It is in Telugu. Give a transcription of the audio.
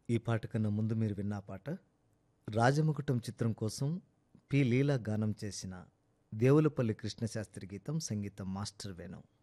ఈ పాట కన్నా ముందు మీరు విన్న ఆ పాట రాజముకుటం చిత్రం కోసం పి లీలా గానం చేసిన దేవులపల్లి కృష్ణశాస్త్రి గీతం, సంగీతం మాస్టర్ వేణు.